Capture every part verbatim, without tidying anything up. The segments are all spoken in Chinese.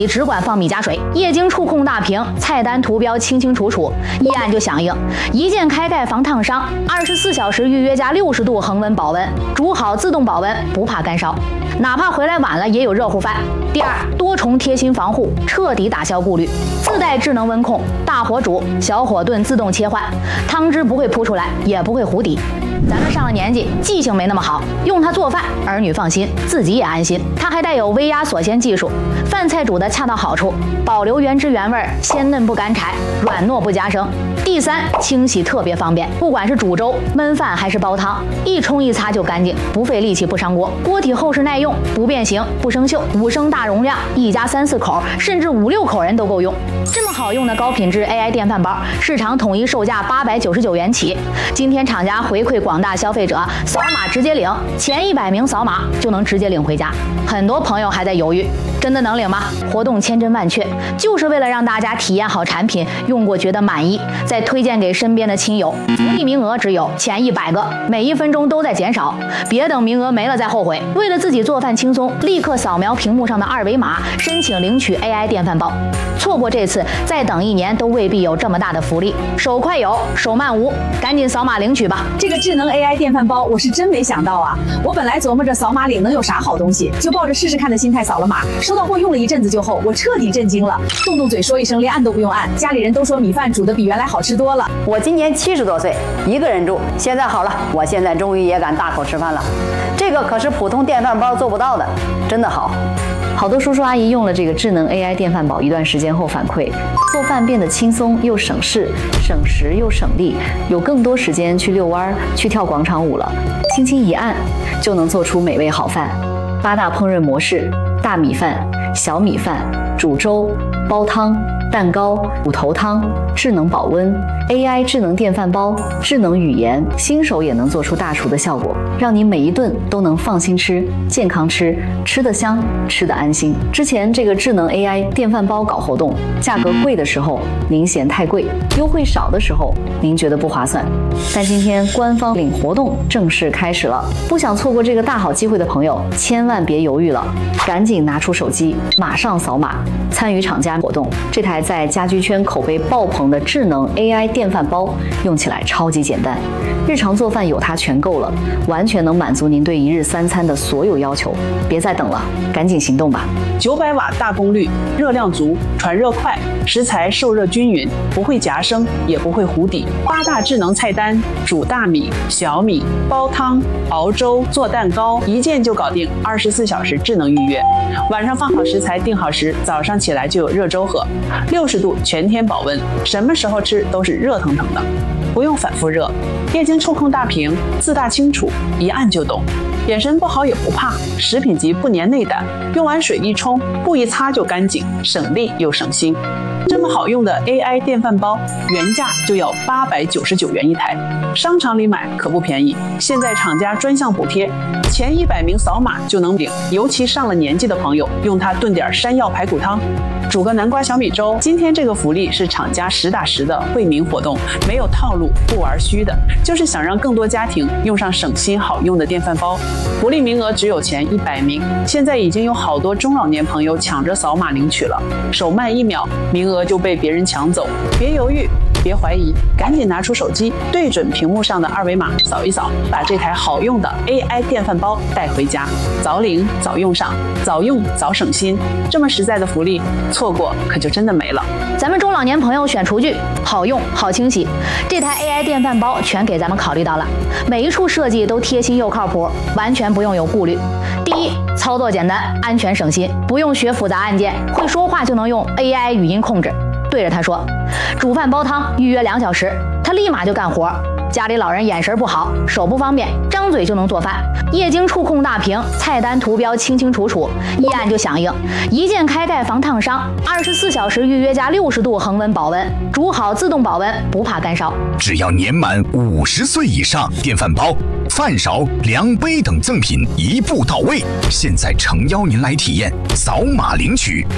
你只管放米加水，液晶触控大屏，菜单图标清清楚楚，一按就响应，一键开盖防烫伤，二十四小时预约加六十度恒温保温，煮好自动保温，不怕干烧，哪怕回来晚了也有热乎饭。第二，多重贴心防护，彻底打消顾虑，自带智能温控，大火煮、小火炖自动切换，汤汁不会扑出来，也不会糊底。咱们上了年纪，记性没那么好，用它做饭，儿女放心，自己也安心。它还带有微压锁鲜技术，饭菜煮的恰到好处，保留原汁原味，鲜嫩不干柴，软糯不夹生。第三，清洗特别方便，不管是煮粥、焖饭还是煲汤，一冲一擦就干净，不费力气不伤锅。锅体厚实耐用，不变形不生锈，五升大容量，一家三四口甚至五六口人都够用。这么好用的高品质 A I 电饭煲，市场统一售价八百九十九元起。今天厂家回馈广大消费者，扫码直接领，前一百名扫码就能直接领回家。很多朋友还在犹豫，真的能领吗？活动千真万确，就是为了让大家体验好产品，用过觉得满意，再推荐给身边的亲友。福利名额只有前一百个，每一分钟都在减少，别等名额没了再后悔。为了自己做饭轻松，立刻扫描屏幕上的二维码，申请领取 A I 电饭煲。错过这次，再等一年都未必有这么大的福利。手快有，手慢无，赶紧扫码领取吧。 这个智能 A I 电饭煲，我是真没想到啊！我本来琢磨着扫码领能有啥好东西，就抱着试试看的心态扫了码。收到货用了一阵子就后，我彻底震惊了，动动嘴说一声，连按都不用按。家里人都说米饭煮的比原来好吃多了。 我今年七十多岁，一个人住，现在好了，我现在终于也敢大口吃饭了。这个可是普通电饭煲做不到的，真的好。 好多叔叔阿姨用了这个智能 A I 电饭煲一段时间后反馈，做饭变得轻松又省事，省时又省力，有更多时间去遛弯、去跳广场舞了。轻轻一按，就能做出美味好饭。八大烹饪模式：大米饭、小米饭、煮粥、煲汤、蛋糕、骨头汤、智能保温、A I 智能电饭煲、智能语言，新手也能做出大厨的效果，让你每一顿都能放心吃、健康吃，吃得香，吃得安心。之前这个智能 A I 电饭煲搞活动，价格贵的时候您嫌太贵，优惠少的时候您觉得不划算。但今天官方领活动正式开始了，不想错过这个大好机会的朋友，千万别犹豫了，赶紧拿出手机，马上扫码参与厂家活动。这台在家居圈口碑爆棚的智能 A I 电饭煲用起来超级简单，日常做饭有它全够了，完全能满足您对一日三餐的所有要求。别再等了，赶紧行动吧！ 九百瓦大功率，热量足，传热快，食材受热均匀，不会夹生，也不会糊底。八大智能菜单：煮大米、小米、煲汤、熬粥、做蛋糕，一键就搞定，二十四小时智能预约。晚上放好食材，定好时，早上起来就有热粥喝。六十度全天保温，什么时候吃都是热腾腾的，不用反复热。液晶触控大屏，字大清楚，一按就懂。眼神不好也不怕，食品级不粘内胆，用完水一冲，布一擦就干净，省力又省心。这么好用的 A I 电饭煲，原价就要八百九十九元一台，商场里买可不便宜。现在厂家专项补贴，前一百名扫码就能领。尤其上了年纪的朋友，用它炖点山药排骨汤，煮个南瓜小米粥。今天这个福利是厂家实打实的惠民活动，没有套路，不玩虚的，就是想让更多家庭用上省心好用的电饭煲。福利名额只有前一百名，现在已经有好多中老年朋友抢着扫码领取了，手慢一秒，名额就被别人抢走。别犹豫，别怀疑，赶紧拿出手机，对准屏幕上的二维码扫一扫，把这台好用的 A I 电饭煲带回家，早领早用上，早用早省心。这么实在的福利，错过可就真的没了。 咱们中老年朋友选厨具，好用好清洗，这台 A I 电饭煲全给咱们考虑到了，每一处设计都贴心又靠谱，完全不用有顾虑。第一，操作简单，安全省心，不用学复杂按键，会说话就能用 A I 语音控制，对着它说煮饭煲汤，预约两小时，它立马就干活。家里老人眼神不好，手不方便，张嘴就能做饭。液晶触控大屏，菜单图标清清楚楚，一按就响应，一键开盖防烫伤，二十四小时预约加六十度恒温保温，煮好自动保温，不怕干烧。 只要年满五十岁以上，电饭煲、饭勺、量杯等赠品一步到位。现在诚邀您来体验，扫码领取。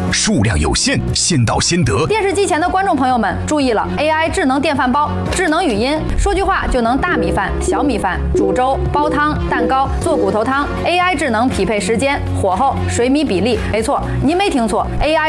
数量有限，先到先得。 电视机前的观众朋友们注意了 ，A I 智能电饭煲，智能语音，说句话就能大米饭、小米饭、煮粥、煲汤、蛋糕、做骨头汤。A I 智能匹配时间、火候、水米比例，没错，您没听错 ，A I。